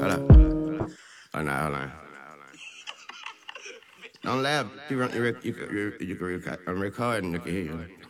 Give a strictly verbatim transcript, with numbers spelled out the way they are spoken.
Hold up. Oh, no, hold on. Don't laugh. You, run, you, rec- you, can- you, you can record. I'm recording. You can hear you.